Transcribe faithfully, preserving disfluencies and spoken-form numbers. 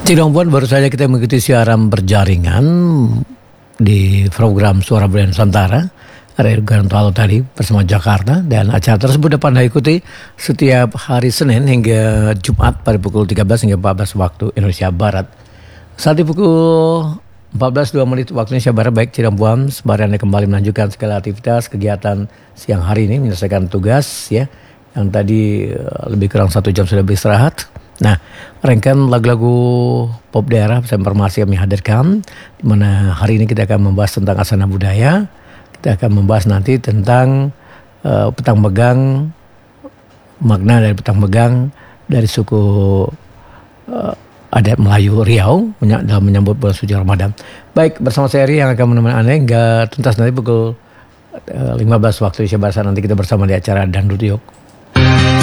Tidak Puan, baru saja kita mengikuti siaran berjaringan di program Suara Budaya Nusantara Radio Gorontalo tadi bersama Jakarta, dan acara tersebut dapat Anda ikuti setiap hari Senin hingga Jumat pada pukul tiga belas hingga empat belas waktu Indonesia Barat. Saat di pukul empat belas dua menit waktu Indonesia Barat, baik Cidam Puan, sembari Anda kembali melanjutkan segala aktivitas kegiatan siang hari ini, menyelesaikan tugas ya, yang tadi lebih kurang satu jam sudah beristirahat. Nah, rangkaian lagu-lagu pop daerah bersama informasi kami hadirkan, di mana hari ini kita akan membahas tentang asana budaya. Kita akan membahas nanti tentang uh, petang megang, makna dari petang megang dari suku uh, adat Melayu Riau dalam menyambut bulan suci Ramadan. Baik, bersama saya Ri yang akan menemani Anda hingga tuntas nanti pukul uh, lima belas waktu Indonesia Barat. Nanti kita bersama di acara Dangdut Yuk.